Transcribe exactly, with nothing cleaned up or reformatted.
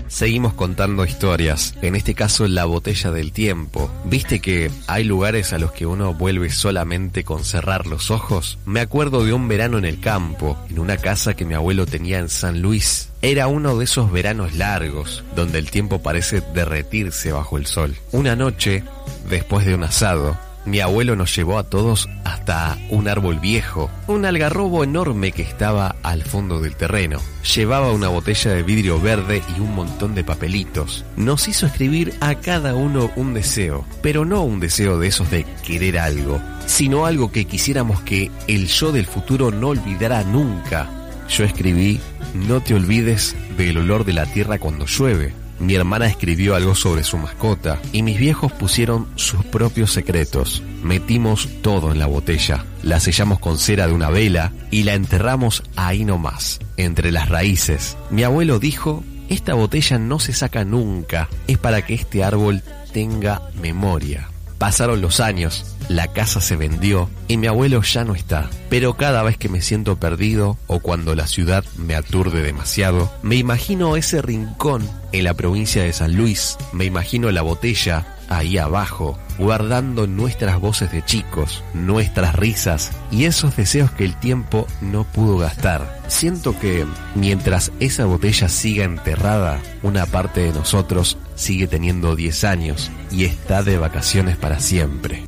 Seguimos contando historias, en este caso la botella del tiempo. ¿Viste que hay lugares a los que uno vuelve solamente con cerrar los ojos? Me acuerdo de un verano en el campo, en una casa que mi abuelo tenía en San Luis. Era uno de esos veranos largos, donde el tiempo parece derretirse bajo el sol. Una noche, después de un asado, mi abuelo nos llevó a todos hasta un árbol viejo, un algarrobo enorme que estaba al fondo del terreno. Llevaba una botella de vidrio verde y un montón de papelitos. Nos hizo escribir a cada uno un deseo, pero no un deseo de esos de querer algo, sino algo que quisiéramos que el yo del futuro no olvidara nunca. Yo escribí: no te olvides del olor de la tierra cuando llueve. Mi hermana escribió algo sobre su mascota y mis viejos pusieron sus propios secretos. Metimos todo en la botella, la sellamos con cera de una vela y la enterramos ahí nomás, entre las raíces. Mi abuelo dijo: esta botella no se saca nunca, es para que este árbol tenga memoria. Pasaron los años, la casa se vendió y mi abuelo ya no está. Pero cada vez que me siento perdido o cuando la ciudad me aturde demasiado, me imagino ese rincón en la provincia de San Luis. Me imagino la botella ahí abajo, guardando nuestras voces de chicos, nuestras risas y esos deseos que el tiempo no pudo gastar. Siento que mientras esa botella siga enterrada, una parte de nosotros sigue teniendo diez años y está de vacaciones para siempre.